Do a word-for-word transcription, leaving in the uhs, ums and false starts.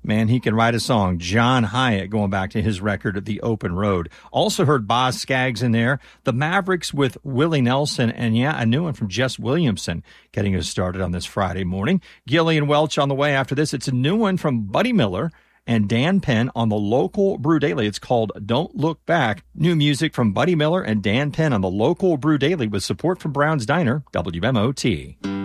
Man, he can write a song. John Hyatt, going back to his record, The Open Road. Also heard Boz Scaggs in there. The Mavericks with Willie Nelson. And, yeah, a new one from Jess Williamson getting us started on this Friday morning. Gillian Welch on the way after this. It's a new one from Buddy Miller and Dan Penn on the Local Brew Daily. It's called Don't Look Back. New music from Buddy Miller and Dan Penn on the Local Brew Daily with support from Brown's Diner, W M O T.